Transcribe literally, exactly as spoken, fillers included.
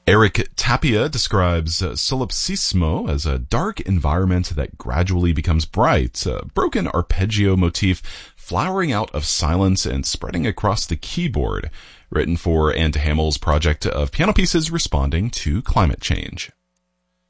Eric Tapia describes uh, solipsismo as a dark environment that gradually becomes bright, a broken arpeggio motif flowering out of silence and spreading across the keyboard, written for Ann Hamill's project of piano pieces responding to climate change.